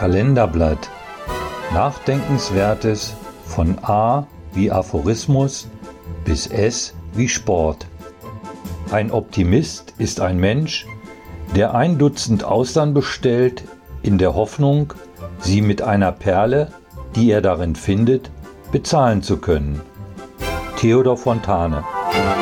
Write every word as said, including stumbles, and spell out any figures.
Kalenderblatt. Nachdenkenswertes von A wie Aphorismus bis S wie Sport. Ein Optimist ist ein Mensch, der ein Dutzend Austern bestellt, in der Hoffnung, sie mit einer Perle, die er darin findet, bezahlen zu können. Theodor Fontane.